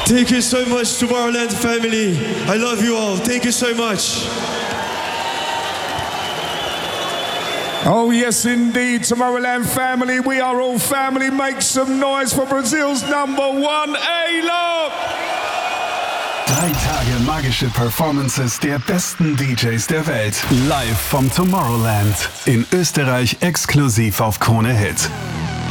Thank you so much, Tomorrowland family. I love you all. Thank you so much. Oh, yes, indeed, Tomorrowland family. We are all family. Make some noise for Brazil's #1 A-Log. 3 Tage magische Performances der besten DJs der Welt. Live vom Tomorrowland. In Österreich exklusiv auf Krone Hit.